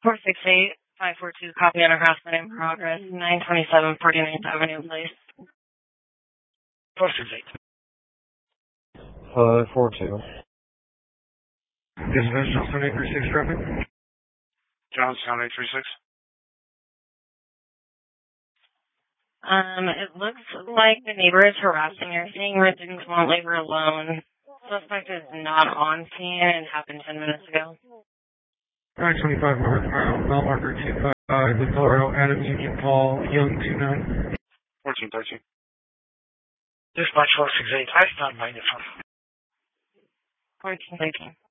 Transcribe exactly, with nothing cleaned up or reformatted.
four six eight, five four two, copy on harassment in progress, nine twenty-seven forty-ninth Avenue Place. four six eight. five four two. Dispatch, Johnson eight three six traffic. Johnstown eight three six. Um, it looks like the neighbor is harassing her, saying residents won't leave her alone. Suspect is not on scene and happened ten minutes ago. nine twenty-five North, mile marker two five, the Colorado Adams Union Paul, Young two nine. fourteen thirteen. Dispatch four six eight, I stand by the phone. fourteen thirteen.